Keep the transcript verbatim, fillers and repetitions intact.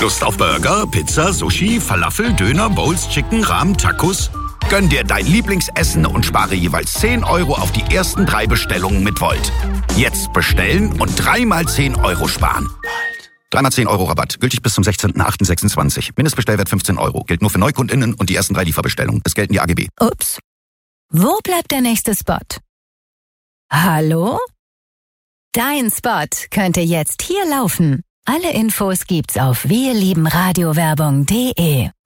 Lust auf Burger, Pizza, Sushi, Falafel, Döner, Bowls, Chicken, Ramen, Tacos? Gönn dir dein Lieblingsessen und spare jeweils zehn Euro auf die ersten drei Bestellungen mit Volt. Jetzt bestellen und dreimal zehn Euro sparen. Dreimal zehn Euro Rabatt. Gültig bis zum sechzehnten achten sechsundzwanzig. Mindestbestellwert fünfzehn Euro. Gilt nur für NeukundInnen und die ersten drei Lieferbestellungen. Es gelten die A G B. Ups. Wo bleibt der nächste Spot? Hallo? Dein Spot könnte jetzt hier laufen. Alle Infos gibt's auf wirliebenradiowerbung punkt de.